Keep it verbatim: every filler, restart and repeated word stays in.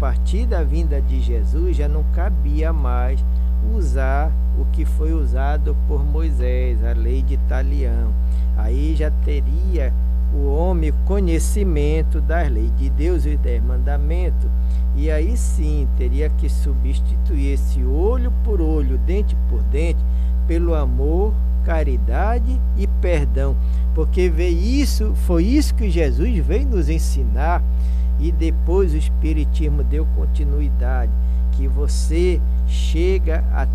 partir da vinda de Jesus já não cabia mais usar o que foi usado por Moisés, a lei de Talião. Aí já teria o homem conhecimento das leis de Deus e dos dez mandamentos, e aí sim teria que substituir esse olho por olho, dente por dente, pelo amor, caridade e perdão, porque veio isso, foi isso que Jesus veio nos ensinar. E depois o Espiritismo deu continuidade, que você chega a